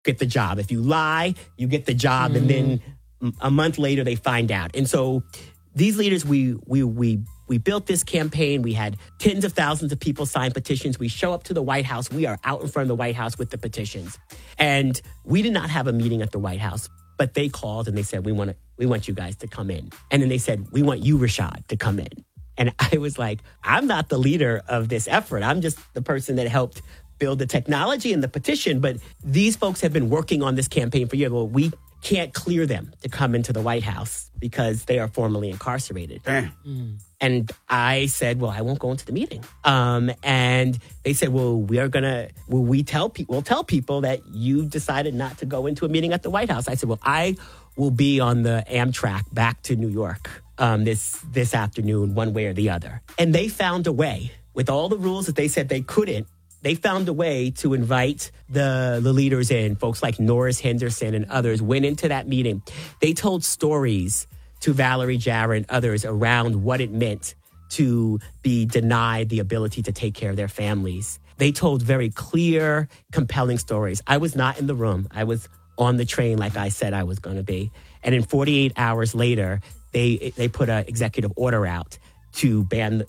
get the job. If you lie, you get the job. And then a month later, they find out. And so these leaders, we built this campaign. We had tens of thousands of people sign petitions. We show up to the White House. We are out in front of the White House with the petitions. And we did not have a meeting at the White House, but they called and they said, we want you guys to come in. And then they said, we want you, Rashad, to come in. And I was like, I'm not the leader of this effort. I'm just the person that helped build the technology and the petition. But these folks have been working on this campaign for years. Well, we can't clear them to come into the White House because they are formerly incarcerated. And I said, well, I won't go into the meeting. And they said, well, we'll tell people that you decided not to go into a meeting at the White House. I said, well, I will be on the Amtrak back to New York this afternoon, one way or the other. And they found a way, with all the rules that they said they couldn't, they found a way to invite the leaders in. Folks like Norris Henderson and others went into that meeting. They told stories to Valerie Jarrett and others around what it meant to be denied the ability to take care of their families. They told very clear, compelling stories. I was not in the room. I was on the train like I said I was going to be. And in 48 hours later, they put an executive order out to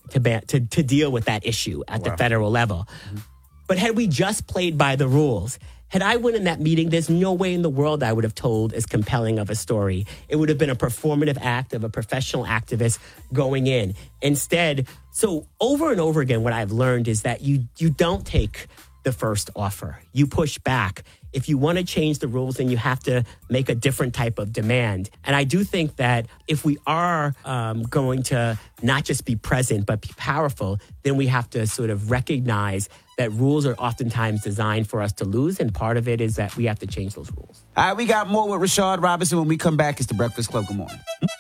deal with that issue at the federal level. But had we just played by the rules, had I went in that meeting, there's no way in the world I would have told as compelling of a story. It would have been a performative act of a professional activist going in. Instead, so over and over again, what I've learned is that you don't take the first offer. You push back. If you want to change the rules, then you have to make a different type of demand. And I do think that if we are going to not just be present, but be powerful, then we have to sort of recognize that rules are oftentimes designed for us to lose. And part of it is that we have to change those rules. All right, we got more with Rashad Robinson when we come back. It's The Breakfast Club. Good morning.